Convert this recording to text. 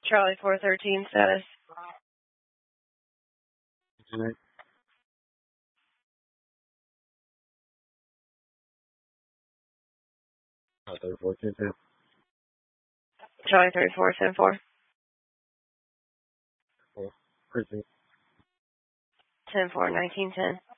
Charlie 413 status. Right. Oh, 3410. Charlie 3474. Precinct. 10-4, 1910.